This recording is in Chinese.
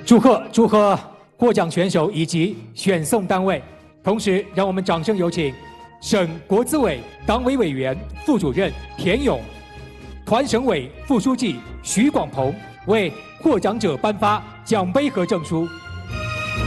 祝贺获奖选手以及选送单位。同时，让我们掌声有请省国资委党委委员、副主任田勇，团省委副书记徐广鹏为获奖者颁发奖杯和证书。